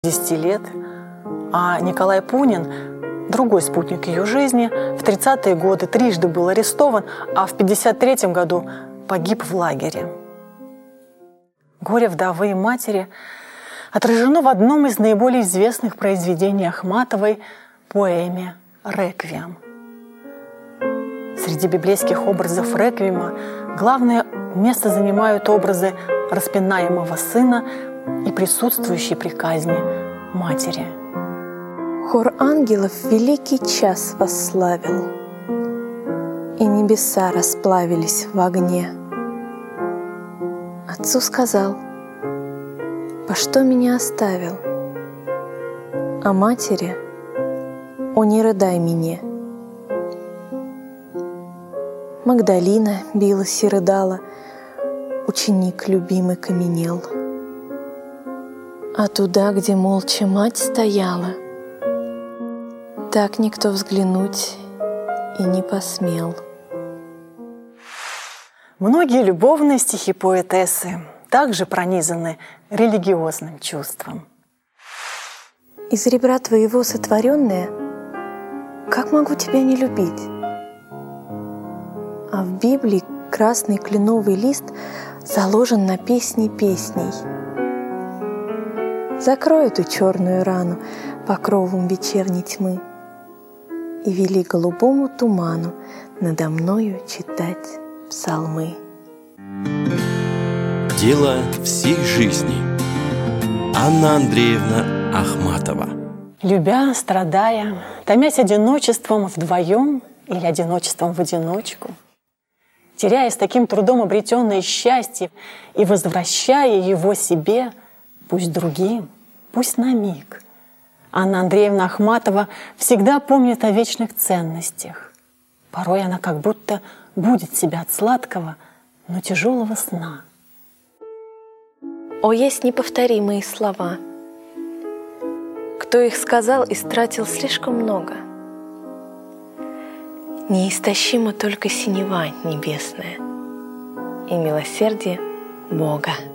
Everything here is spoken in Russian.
10 лет, а Николай Пунин, другой спутник ее жизни, в 30-е годы трижды был арестован, а в 1953 году погиб в лагере. Горе вдовы и матери отражено в одном из наиболее известных произведений Ахматовой – поэме «Реквием». Среди библейских образов реквиема главное место занимают образы распинаемого сына и присутствующей при казни матери. Хор ангелов великий час восславил, и небеса расплавились в огне. Отцу сказал: «По что меня оставил?» А матери: «О, не рыдай мне». Магдалина билась и рыдала, ученик любимый каменел. А туда, где молча мать стояла, так никто взглянуть и не посмел. Многие любовные стихи поэтессы также пронизаны религиозным чувством. Из ребра твоего сотворенное, как могу тебя не любить? А в Библии красный кленовый лист заложен на песни песней. Закрой эту черную рану покровом вечерней тьмы и вели голубому туману надо мною читать псалмы. Дело всей жизни. Анна Андреевна Ахматова. Любя, страдая, томясь одиночеством вдвоем или одиночеством в одиночку, теряя с таким трудом обретенное счастье и возвращая его себе, пусть другим, пусть на миг, Анна Андреевна Ахматова всегда помнит о вечных ценностях. Порой она как будто будит себя от сладкого, но тяжелого сна. О, есть неповторимые слова. Кто их сказал, истратил слишком много. Неистощимо только синева небесная и милосердие Бога.